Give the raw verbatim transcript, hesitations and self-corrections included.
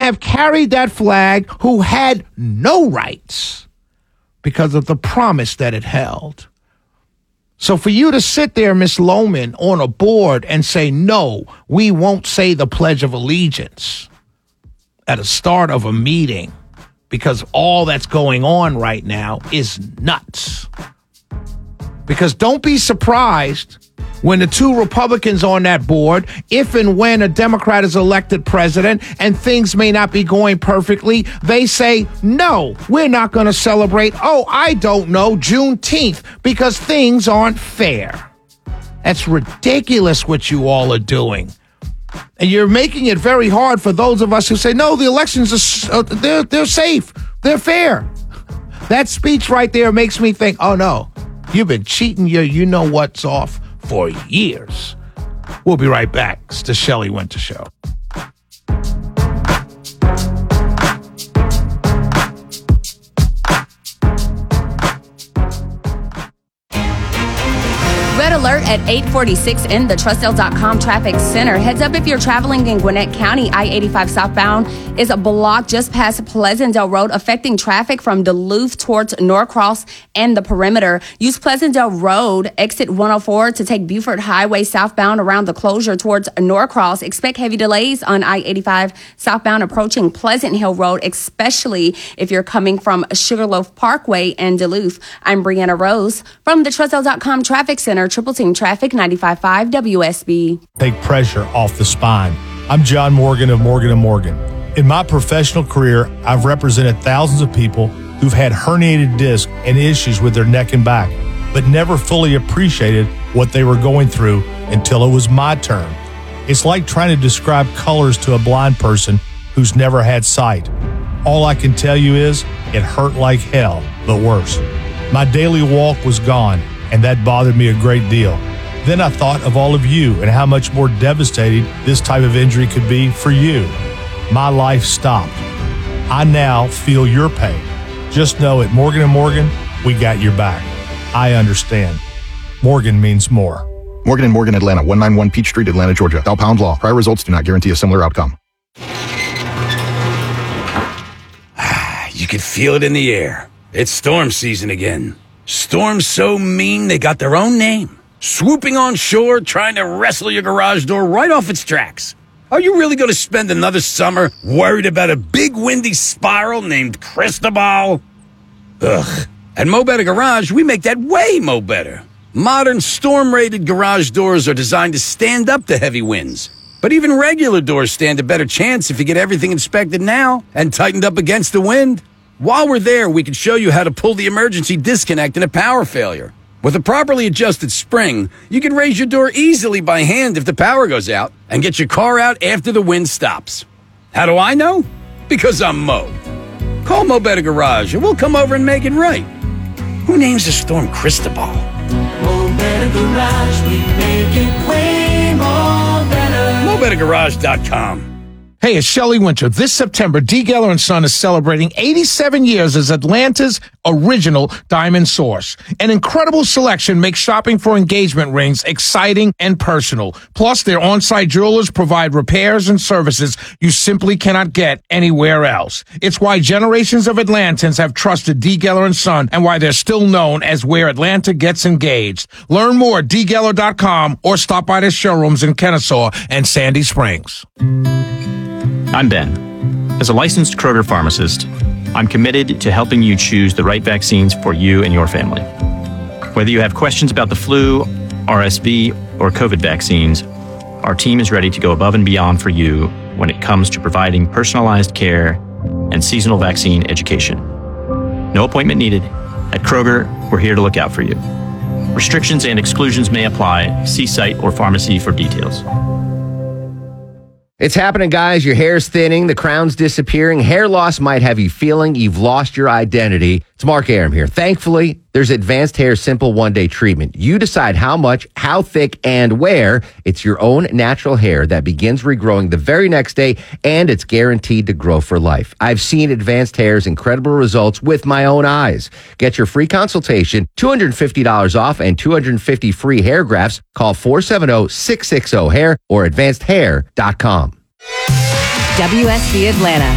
have carried that flag who had no rights because of the promise that it held. So for you to sit there, Miss Lohman, on a board and say, no, we won't say the Pledge of Allegiance at the start of a meeting because all that's going on right now is nuts. Because don't be surprised when the two Republicans on that board, if and when a Democrat is elected president and things may not be going perfectly, they say, no, we're not going to celebrate, oh, I don't know, Juneteenth, because things aren't fair. That's ridiculous what you all are doing. And you're making it very hard for those of us who say, no, the elections, are they're, they're safe, they're fair. That speech right there makes me think, oh, no, you've been cheating your you-know-what's off for years. We'll be right back. It's the Shelley Winter Show. Red alert at eight forty-six in the Trussdale dot com traffic center. Heads up if you're traveling in Gwinnett County. I eighty-five southbound is a block just past Pleasantdale Road, affecting traffic from Duluth towards Norcross and the perimeter. Use Pleasantdale Road, exit one oh four to take Buford Highway southbound around the closure towards Norcross. Expect heavy delays on I eighty-five southbound approaching Pleasant Hill Road, especially if you're coming from Sugarloaf Parkway and Duluth. I'm Brianna Rose from the Trussdale dot com traffic center. Triple Team Traffic, ninety-five point five W S B. Take pressure off the spine. I'm John Morgan of Morgan and Morgan. In my professional career, I've represented thousands of people who've had herniated discs and issues with their neck and back, but never fully appreciated what they were going through until it was my turn. It's like trying to describe colors to a blind person who's never had sight. All I can tell you is it hurt like hell, but worse. My daily walk was gone, and that bothered me a great deal. Then I thought of all of you and how much more devastating this type of injury could be for you. My life stopped. I now feel your pain. Just know at Morgan and Morgan, we got your back. I understand. Morgan means more. Morgan and Morgan, Atlanta, one ninety-one Peach Street, Atlanta, Georgia. Dow Pound Law. Prior results do not guarantee a similar outcome. You can feel it in the air. It's storm season again. Storms so mean they got their own name. Swooping on shore, trying to wrestle your garage door right off its tracks. Are you really going to spend another summer worried about a big windy spiral named Cristobal? Ugh. At Mo Better Garage, we make that way mo better. Modern storm-rated garage doors are designed to stand up to heavy winds. But even regular doors stand a better chance if you get everything inspected now and tightened up against the wind. While we're there, we can show you how to pull the emergency disconnect in a power failure. With a properly adjusted spring, you can raise your door easily by hand if the power goes out and get your car out after the wind stops. How do I know? Because I'm Mo. Call Mo Better Garage and we'll come over and make it right. Who names the storm Cristobal? Mo Better Garage, we make it way more better. Mo Better Garage dot com. Hey, it's Shelley Winter. This September, D. Geller and Son is celebrating eighty-seven years as Atlanta's original diamond source. An incredible selection makes shopping for engagement rings exciting and personal. Plus, their on-site jewelers provide repairs and services you simply cannot get anywhere else. It's why generations of Atlantans have trusted D. Geller and Son and why they're still known as where Atlanta gets engaged. Learn more at D Geller dot com or stop by their showrooms in Kennesaw and Sandy Springs. I'm Ben. As a licensed Kroger pharmacist, I'm committed to helping you choose the right vaccines for you and your family. Whether you have questions about the flu, R S V, or COVID vaccines, our team is ready to go above and beyond for you when it comes to providing personalized care and seasonal vaccine education. No appointment needed. At Kroger, we're here to look out for you. Restrictions and exclusions may apply. See site or pharmacy for details. It's happening, guys. Your hair's thinning, the crown's disappearing. Hair loss might have you feeling you've lost your identity. It's Mark Aram here. Thankfully, there's Advanced Hair Simple One-Day Treatment. You decide how much, how thick, and where. It's your own natural hair that begins regrowing the very next day, and it's guaranteed to grow for life. I've seen Advanced Hair's incredible results with my own eyes. Get your free consultation, two hundred fifty dollars off, and two hundred fifty free hair grafts. Call four seven zero, six six zero, hair or advanced hair dot com. W S B Atlanta.